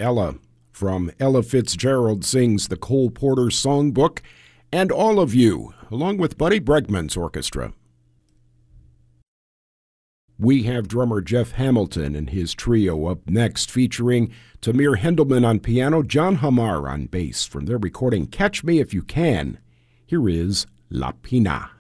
Ella from Ella Fitzgerald Sings the Cole Porter Songbook, and All of You, along with Buddy Bregman's orchestra. We have drummer Jeff Hamilton and his trio up next, featuring Tamir Hendelman on piano, John Hamar on bass, from their recording Catch Me If You Can. Here is La Pina.